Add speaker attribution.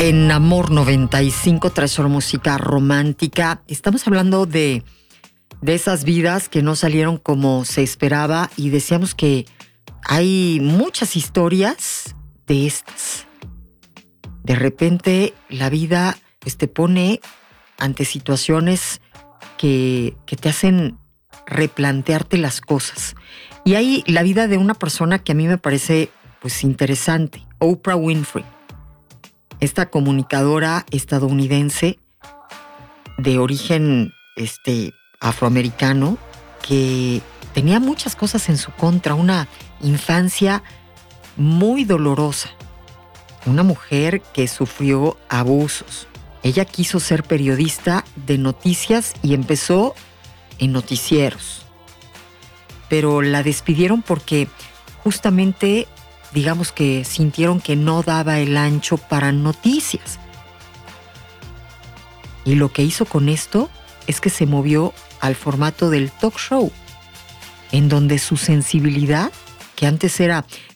Speaker 1: En Amor 95 trae solo música romántica. Estamos hablando de esas vidas que no salieron como se esperaba y decíamos que hay muchas historias de estas. De repente la vida pues, te pone ante situaciones que te hacen replantearte las cosas. Y hay la vida de una persona que a mí me parece pues interesante, Oprah Winfrey. Esta comunicadora estadounidense de origen afroamericano que tenía muchas cosas en su contra, una infancia muy dolorosa, una mujer que sufrió abusos. Ella quiso ser periodista de noticias y empezó en noticieros, pero la despidieron porque justamente digamos que sintieron que no daba el ancho para noticias. Y lo que hizo con esto es que se movió al formato del talk show, en donde su sensibilidad, que antes era